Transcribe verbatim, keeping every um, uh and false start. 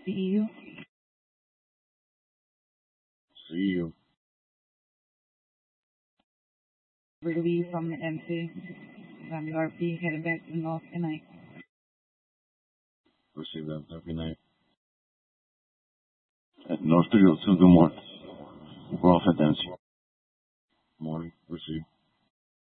C E U. C E U. We're to be from the M C. W R P headed back to the north tonight. Receive that. Happy night. At North three oh two, good morning. We're off at M C. Morning. Receive.